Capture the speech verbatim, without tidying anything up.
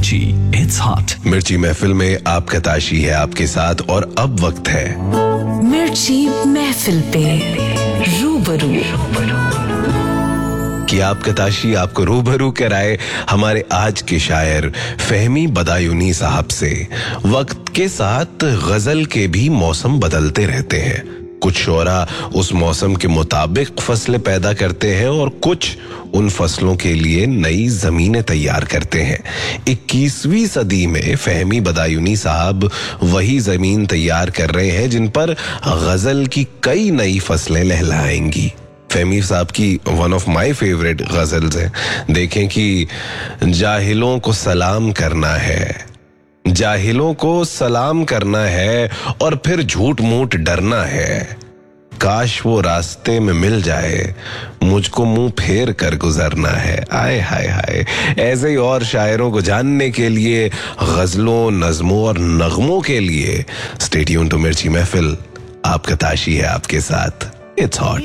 मिर्ची, it's hot. मिर्ची महफिल में आपका ताशी है आपके साथ और अब वक्त है मिर्ची महफिल पे रूबरू कि आपका ताशी आपको रूबरू कराए हमारे आज के शायर फहमी बदायूनी साहब से। वक्त के साथ गजल के भी मौसम बदलते रहते हैं। कुछ शोरा उस मौसम के मुताबिक फसलें पैदा करते हैं और कुछ उन फसलों के लिए नई जमीनें तैयार करते हैं। इक्कीसवीं सदी में फहमी बदायूनी साहब वही जमीन तैयार कर रहे हैं जिन पर गजल की कई नई फसलें लहलाएंगी। फहमी साहब की one of my favourite ghazals है। देखें कि जाहिलों को सलाम करना है, जाहिलों को सलाम करना है और फिर झूठ मूठ डरना है। काश वो रास्ते में मिल जाए, मुझको मुंह फेर कर गुजरना है। आए हाय हाय। ऐसे ही और शायरों को जानने के लिए, गजलों, नज़मों और नगमों के लिए स्टे ट्यून्ड टू मिर्ची महफिल। आपका ताशी है आपके साथ। It's hot.